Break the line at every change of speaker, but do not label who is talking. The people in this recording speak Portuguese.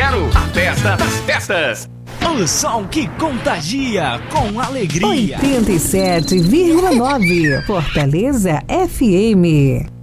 0. A festa das festas.
O som que contagia com alegria.
87,9 Fortaleza FM.